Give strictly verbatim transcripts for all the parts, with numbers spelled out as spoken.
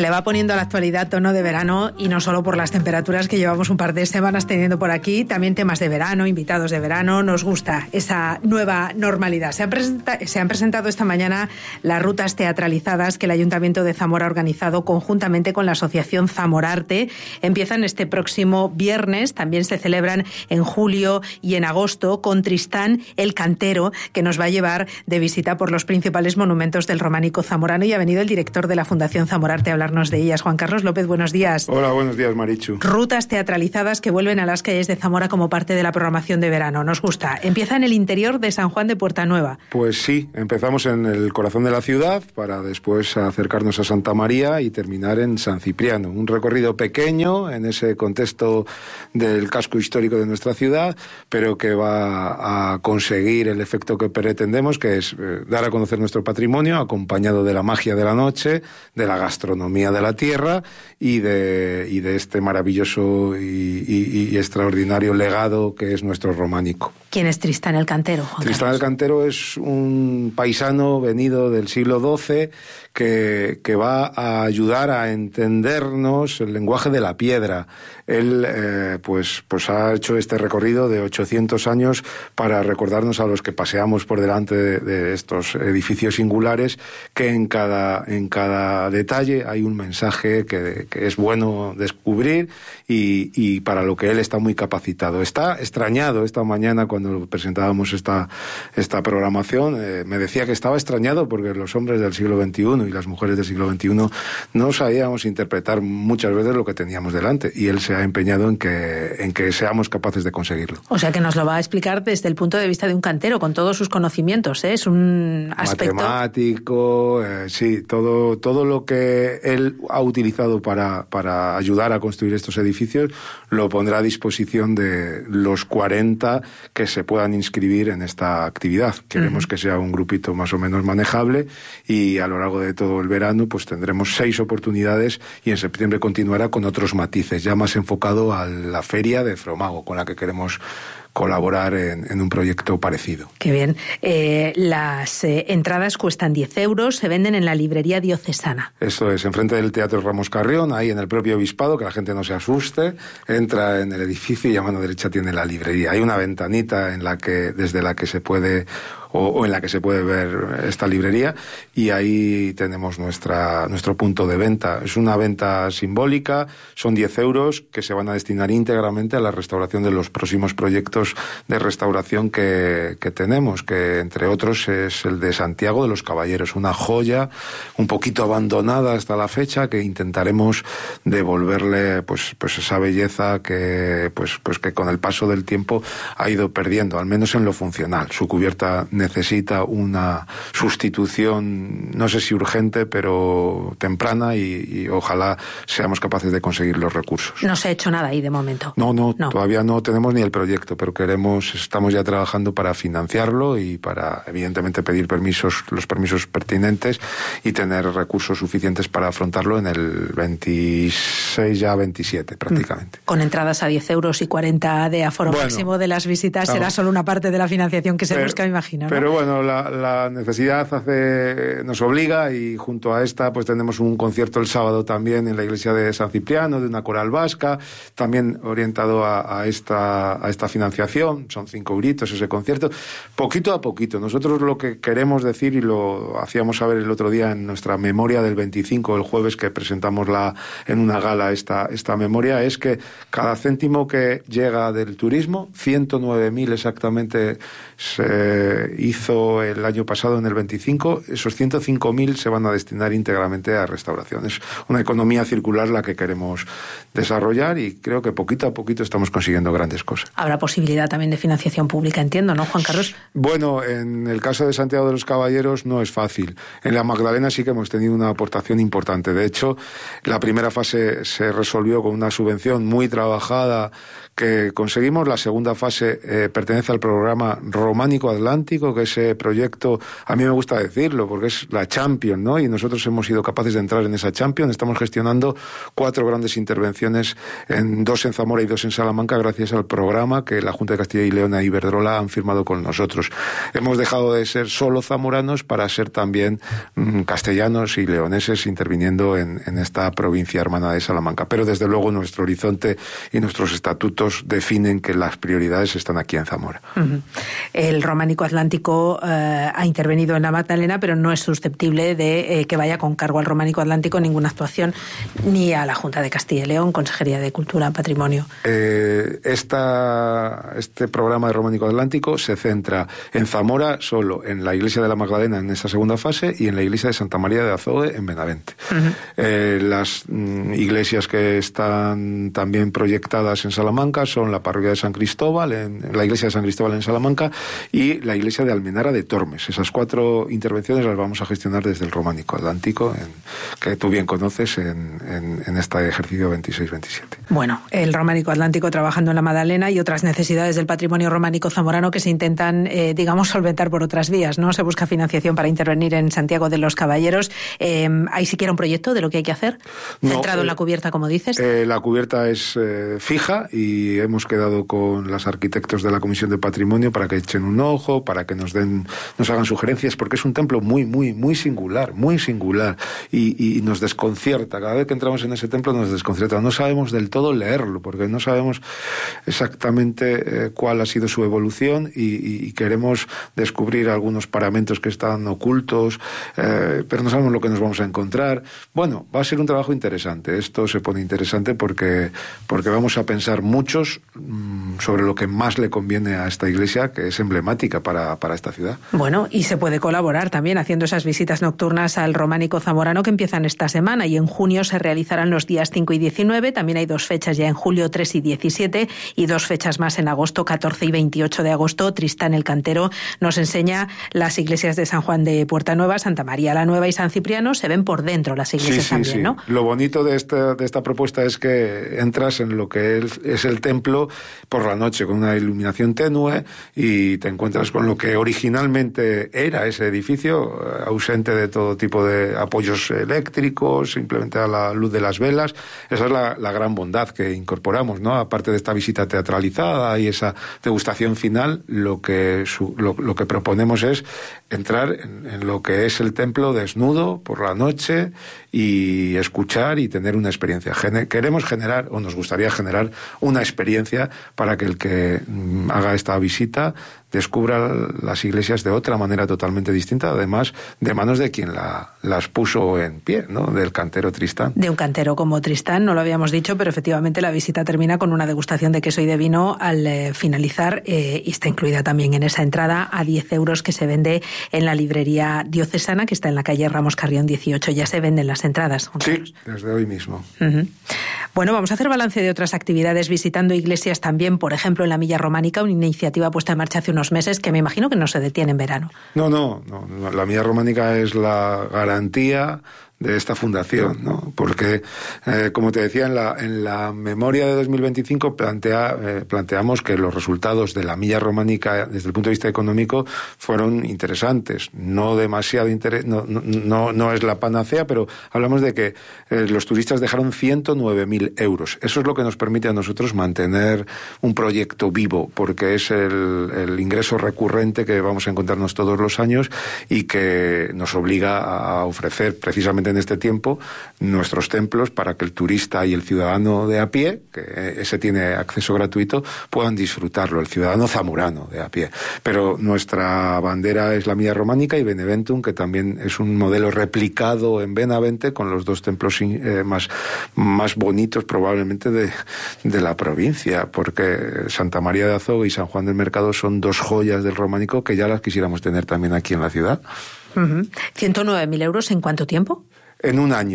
Se le va poniendo a la actualidad tono de verano y no solo por las temperaturas que llevamos un par de semanas teniendo por aquí, también temas de verano, invitados de verano. Nos gusta esa nueva normalidad. Se han, presenta- se han presentado esta mañana las rutas teatralizadas que el Ayuntamiento de Zamora ha organizado conjuntamente con la Asociación Zamorarte. Empiezan este próximo viernes, también se celebran en julio y en agosto con Tristán el Cantero, que nos va a llevar de visita por los principales monumentos del románico zamorano, y ha venido el director de la Fundación Zamorarte a hablarnos de ellas. Juan Carlos López, buenos días. Hola, buenos días, Marichu. Rutas teatralizadas que vuelven a las calles de Zamora como parte de la programación de verano. Nos gusta. Empieza en el interior de San Juan de Puerta Nueva. Pues sí, empezamos en el corazón de la ciudad para después acercarnos a Santa María y terminar en San Cipriano. Un recorrido pequeño en ese contexto del casco histórico de nuestra ciudad, pero que va a conseguir el efecto que pretendemos, que es eh, dar a conocer nuestro patrimonio, acompañado de la magia de la noche, de la gastronomía de la tierra y de, y de este maravilloso y, y, y extraordinario legado que es nuestro románico. ¿Quién es Tristán el Cantero, Juan Tristán Carlos? el Cantero es un paisano venido del siglo doce que, que va a ayudar a entendernos el lenguaje de la piedra. Él eh, pues, pues ha hecho este recorrido de ochocientos años para recordarnos a los que paseamos por delante de, de estos edificios singulares que en cada, en cada detalle hay un mensaje que, que es bueno descubrir y, y para lo que él está muy capacitado. Está extrañado esta mañana cuando presentábamos esta, esta programación, eh, me decía que estaba extrañado porque los hombres del siglo veintiuno y las mujeres del siglo veintiuno no sabíamos interpretar muchas veces lo que teníamos delante, y él se ha empeñado en que, en que seamos capaces de conseguirlo. O sea que nos lo va a explicar desde el punto de vista de un cantero, con todos sus conocimientos, ¿eh? Es un aspecto... Matemático, eh, sí, todo, todo lo que él ha utilizado para, para ayudar a construir estos edificios lo pondrá a disposición de los cuarenta que se puedan inscribir en esta actividad. Queremos uh-huh. que sea un grupito más o menos manejable, y a lo largo de todo el verano pues tendremos seis oportunidades, y en septiembre continuará con otros matices, ya más enfocado a la feria de Fromago, con la que queremos colaborar en, en un proyecto parecido. Qué bien. Eh, las eh, entradas cuestan diez euros, se venden en la librería diocesana. Esto es, enfrente del Teatro Ramos Carrión, ahí en el propio obispado, que la gente no se asuste, entra en el edificio y a mano derecha tiene la librería. Hay una ventanita en la que, desde la que se puede... O, o en la que se puede ver esta librería, y ahí tenemos nuestra, nuestro punto de venta. Es una venta simbólica, son diez euros que se van a destinar íntegramente a la restauración de los próximos proyectos de restauración que, que tenemos, que entre otros es el de Santiago de los Caballeros, una joya un poquito abandonada hasta la fecha, que intentaremos devolverle pues, pues esa belleza que, pues, pues que con el paso del tiempo ha ido perdiendo, al menos en lo funcional. Su cubierta necesita una sustitución, no sé si urgente, pero temprana, y, y ojalá seamos capaces de conseguir los recursos. No se ha hecho nada ahí de momento. No, no, no, todavía no tenemos ni el proyecto, pero queremos, estamos ya trabajando para financiarlo y para, evidentemente, pedir permisos, los permisos pertinentes, y tener recursos suficientes para afrontarlo en el veintiséis, ya veintisiete prácticamente. Con entradas a diez euros y cuarenta de aforo bueno, máximo de las visitas, claro, será solo una parte de la financiación que se pero, busca, me imagino, ¿no? Pero bueno, la, la necesidad hace, nos obliga, y junto a esta pues tenemos un concierto el sábado también en la iglesia de San Cipriano, de una coral vasca, también orientado a, a, esta, a esta financiación. Son cinco euritos ese concierto, poquito a poquito. Nosotros lo que queremos decir, y lo hacíamos saber el otro día en nuestra memoria del veinticinco, el jueves que presentamos la, en una gala esta, esta memoria, es que cada céntimo que llega del turismo, ciento nueve mil exactamente se hizo el año pasado en el veinticinco, esos ciento cinco mil se van a destinar íntegramente a restauración. Es una economía circular la que queremos desarrollar, y creo que poquito a poquito estamos consiguiendo grandes cosas. Habrá posibilidad también de financiación pública, entiendo, ¿no, Juan Carlos? Bueno, en el caso de Santiago de los Caballeros no es fácil. En la Magdalena sí que hemos tenido una aportación importante. De hecho, la primera fase se resolvió con una subvención muy trabajada que conseguimos. La segunda fase eh, pertenece al programa Románico Atlántico, románico, que ese proyecto, a mí me gusta decirlo, porque es la Champions, ¿no? Y nosotros hemos sido capaces de entrar en esa Champions. Estamos gestionando cuatro grandes intervenciones, en dos en Zamora y dos en Salamanca, gracias al programa que la Junta de Castilla y León e Iberdrola han firmado con nosotros. Hemos dejado de ser solo zamoranos para ser también mmm, castellanos y leoneses interviniendo en, en esta provincia hermana de Salamanca. Pero desde luego nuestro horizonte y nuestros estatutos definen que las prioridades están aquí en Zamora. Uh-huh. El Románico Atlántico eh, ha intervenido en la Magdalena, pero no es susceptible de eh, que vaya con cargo al Románico Atlántico ninguna actuación, ni a la Junta de Castilla y León, Consejería de Cultura, Patrimonio. Eh, esta, este programa de Románico Atlántico se centra en Zamora solo, en la Iglesia de la Magdalena en esa segunda fase y en la Iglesia de Santa María de Azogue en Benavente. Uh-huh. Eh, las mm, iglesias que están también proyectadas en Salamanca son la parroquia de San Cristóbal, en, en la iglesia de San Cristóbal en Salamanca y la iglesia de Almenara de Tormes. Esas cuatro intervenciones las vamos a gestionar desde el Románico Atlántico, en, que tú bien conoces en, en, en este ejercicio veintiséis veintisiete. Bueno, el Románico Atlántico trabajando en la Magdalena y otras necesidades del patrimonio románico zamorano que se intentan, eh, digamos, solventar por otras vías, ¿no? Se busca financiación para intervenir en Santiago de los Caballeros. Eh, ¿Hay siquiera un proyecto de lo que hay que hacer? ¿Centrado no, eh, en la cubierta, como dices? Eh, la cubierta es eh, fija y hemos quedado con las arquitectos de la Comisión de Patrimonio para que echen un ojo, para que nos den, nos hagan sugerencias, porque es un templo muy, muy, muy singular, muy singular y, y nos desconcierta. Cada vez que entramos en ese templo nos desconcierta. No sabemos del todo leerlo, porque no sabemos exactamente eh, cuál ha sido su evolución y, y, y queremos descubrir algunos paramentos que están ocultos, eh, pero no sabemos lo que nos vamos a encontrar. Bueno, va a ser un trabajo interesante. Esto se pone interesante porque, porque vamos a pensar muchos mmm, sobre lo que más le conviene a esta iglesia, que es emblemática para, para esta ciudad. Bueno, y se puede colaborar también haciendo esas visitas nocturnas al Románico Zamorano que empiezan esta semana y en junio se realizarán los días cinco y diecinueve. También hay dos fechas ya en julio, tres y diecisiete, y dos fechas más en agosto, catorce y veintiocho de agosto. Tristán el Cantero nos enseña las iglesias de San Juan de Puerta Nueva, Santa María la Nueva y San Cipriano. Se ven por dentro las iglesias sí, sí, también, sí. ¿no? Lo bonito de esta, de esta propuesta es que entras en lo que es, es el templo por la noche, con una iluminación tenue, y te encuentras con lo que originalmente era ese edificio, ausente de todo tipo de apoyos eléctricos, simplemente a la luz de las velas. Esa es la, la gran bondad que incorporamos, ¿no? Aparte de esta visita teatralizada y esa degustación final, lo que, su, lo, lo que proponemos es entrar en, en lo que es el templo desnudo por la noche y escuchar y tener una experiencia. Gene- queremos generar, o nos gustaría generar, una experiencia para que el que mm, haga esta visita descubra las iglesias de otra manera totalmente distinta, además de manos de quien la, las puso en pie, ¿no? Del cantero Tristán. De un cantero como Tristán, no lo habíamos dicho, pero efectivamente la visita termina con una degustación de queso y de vino al eh, finalizar, eh, y está incluida también en esa entrada a diez euros que se vende en la librería diocesana, que está en la calle Ramos Carrión dieciocho. Ya se venden las entradas. Sí, desde hoy mismo. Uh-huh. Bueno, vamos a hacer balance de otras actividades visitando iglesias también, por ejemplo, en la Milla Románica, una iniciativa puesta en marcha hace unos meses que me imagino que no se detiene en verano. No, no, no. La Milla Románica es la garantía de esta fundación, ¿no? Porque, eh, como te decía, en la, en la memoria de dos mil veinticinco plantea, eh, planteamos que los resultados de la Milla Románica desde el punto de vista económico fueron interesantes. No demasiado interés, no, no, no, no es la panacea, pero hablamos de que eh, los turistas dejaron ciento nueve mil euros. Eso es lo que nos permite a nosotros mantener un proyecto vivo, porque es el, el ingreso recurrente que vamos a encontrarnos todos los años y que nos obliga a ofrecer precisamente en este tiempo nuestros templos para que el turista y el ciudadano de a pie, que ese tiene acceso gratuito, puedan disfrutarlo, el ciudadano zamorano de a pie. Pero nuestra bandera es la Milla Románica y Beneventum, que también es un modelo replicado en Benavente con los dos templos eh, más, más bonitos probablemente de, de la provincia, porque Santa María de Azogue y San Juan del Mercado son dos joyas del románico que ya las quisiéramos tener también aquí en la ciudad. Uh-huh. ¿ciento nueve mil euros en cuánto tiempo? En un año.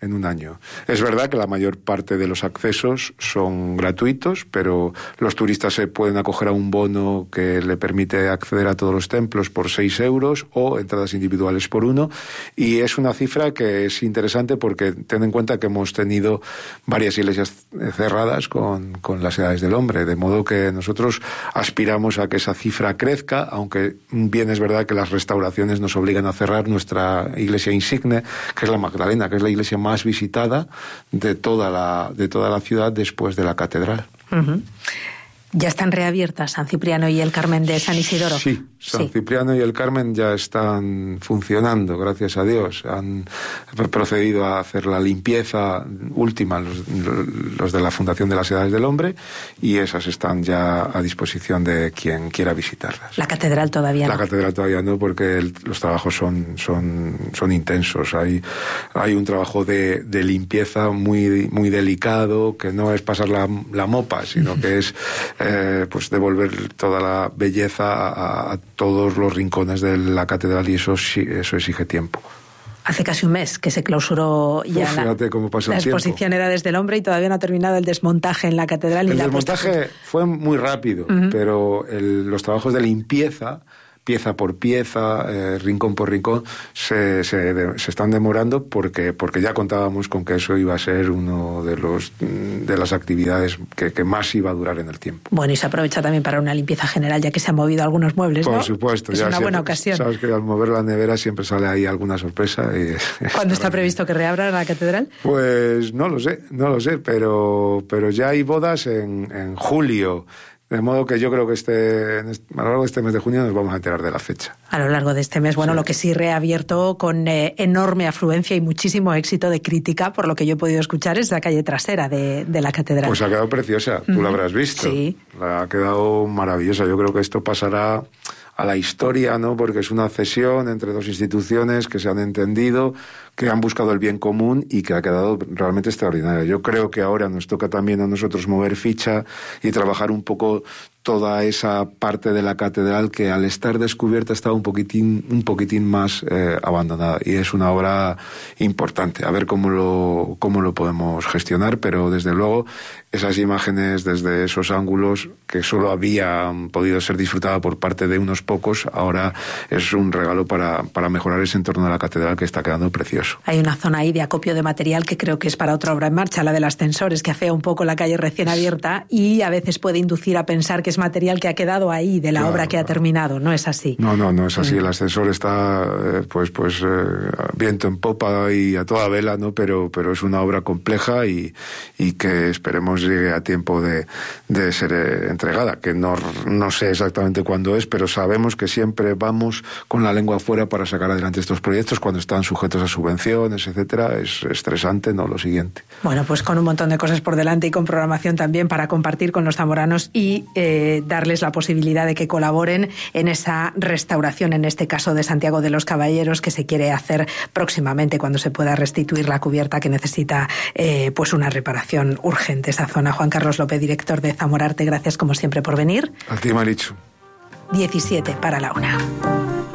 en un año. Es verdad que la mayor parte de los accesos son gratuitos, pero los turistas se pueden acoger a un bono que le permite acceder a todos los templos por seis euros o entradas individuales por uno, y es una cifra que es interesante porque ten en cuenta que hemos tenido varias iglesias cerradas con, con las edades del hombre, de modo que nosotros aspiramos a que esa cifra crezca, aunque bien es verdad que las restauraciones nos obligan a cerrar nuestra iglesia insigne, que es la Magdalena, que es la iglesia más más visitada de toda la, de toda la ciudad después de la catedral. Uh-huh. ¿Ya están reabiertas San Cipriano y el Carmen de San Isidoro? Sí, San sí. Cipriano y el Carmen ya están funcionando, gracias a Dios. Han procedido a hacer la limpieza última, los, los de la Fundación de las Edades del Hombre, y esas están ya a disposición de quien quiera visitarlas. ¿La catedral todavía no? La catedral todavía no, porque el, los trabajos son, son, son intensos. Hay, hay un trabajo de, de limpieza muy, muy delicado, que no es pasar la, la mopa, sino que es Eh, pues devolver toda la belleza a, a todos los rincones de la catedral, y eso, eso exige tiempo. Hace casi un mes que se clausuró ya Uf, fíjate la, cómo pasa la el tiempo. exposición Edades del Hombre, y todavía no ha terminado el desmontaje en la catedral. El y la desmontaje fue muy rápido, uh-huh. pero el, los trabajos de limpieza, pieza por pieza, eh, rincón por rincón, se, se, de, se están demorando porque, porque ya contábamos con que eso iba a ser uno de los de las actividades que, que más iba a durar en el tiempo. Bueno, y se aprovecha también para una limpieza general, ya que se han movido algunos muebles, Por ¿no? supuesto. Es ya una siempre, buena ocasión. Sabes que al mover la nevera siempre sale ahí alguna sorpresa. Y ¿Cuándo está previsto que reabra la catedral? Pues no lo sé, no lo sé, pero, pero ya hay bodas en, en julio. De modo que yo creo que este, a lo largo de este mes de junio nos vamos a enterar de la fecha. A lo largo de este mes, bueno, sí. Lo que sí reabierto con eh, enorme afluencia y muchísimo éxito de crítica, por lo que yo he podido escuchar, es la calle trasera de, de la catedral. Pues ha quedado preciosa, tú mm. la habrás visto. Sí. La ha quedado maravillosa. Yo creo que esto pasará a la historia, ¿no? Porque es una cesión entre dos instituciones que se han entendido, que han buscado el bien común y que ha quedado realmente extraordinaria. Yo creo que ahora nos toca también a nosotros mover ficha y trabajar un poco toda esa parte de la catedral que al estar descubierta estaba un poquitín, un poquitín más eh, abandonada, y es una obra importante. A ver cómo lo, cómo lo podemos gestionar, pero desde luego esas imágenes desde esos ángulos que solo habían podido ser disfrutadas por parte de unos pocos, ahora es un regalo para, para mejorar ese entorno de la catedral que está quedando precioso. Hay una zona ahí de acopio de material que creo que es para otra obra en marcha, la del ascensores, que afea un poco la calle recién abierta y a veces puede inducir a pensar que es material que ha quedado ahí de la claro, obra que ha terminado. No es así. No, no, no es así. El ascensor está eh, pues pues eh, viento en popa y a toda vela, ¿no? Pero, pero es una obra compleja y, y que esperemos llegue a tiempo de, de ser eh, entregada, que no, no sé exactamente cuándo es, pero sabemos que siempre vamos con la lengua afuera para sacar adelante estos proyectos cuando están sujetos a subvenciones, etcétera. Es estresante, ¿no? Lo siguiente. Bueno, pues con un montón de cosas por delante y con programación también para compartir con los zamoranos y eh, darles la posibilidad de que colaboren en esa restauración, en este caso de Santiago de los Caballeros, que se quiere hacer próximamente cuando se pueda restituir la cubierta que necesita eh, pues una reparación urgente esa zona. Juan Carlos López, director de Zamorarte, gracias como siempre por venir. A ti, Marichu. diecisiete para la una.